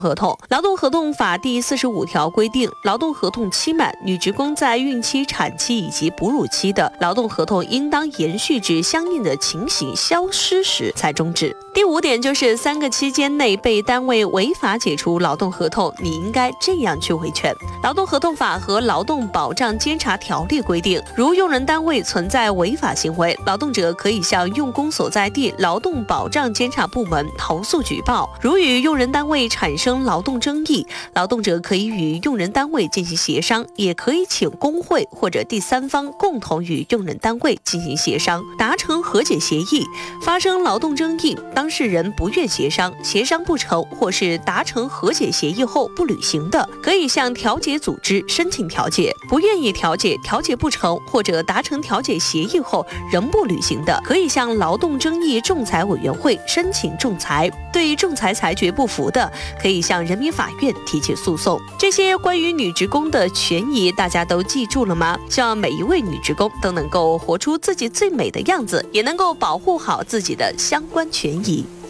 合同。劳动合同法第45条规定，劳动合同期满，女职工在孕期、产期以及哺乳期的劳动合同应当延续至相应的情形消失时才终止。第5点就是3个期间内被单位违法解除劳动合同，你应该这样去维权。劳动合同法和劳动保障监察条例规定，如用人单位存在违法行为，劳动者可以向用工所在地劳动保障监察部门投诉举报。如与用人单位产生劳动争议，劳动者可以与用人单位进行协商，也可以请工会或者第三方共同与用人单位进行协商，达成和解协议。发生劳动争议，当事人不愿协商，协商不成，或是达成和解协议后不履行的，可以向调解组织申请调解。不愿意调解，调解不成，或者达成调解协议后仍不履行的，可以向劳动争议仲裁委员会申请仲裁。对仲裁裁决不服的，可以向人民法院提起诉讼。这些关于女职工的权益，大家都记住了吗？希望每一位女职工都能够活出自己最美的样子，也能够保护好自己的相关权益。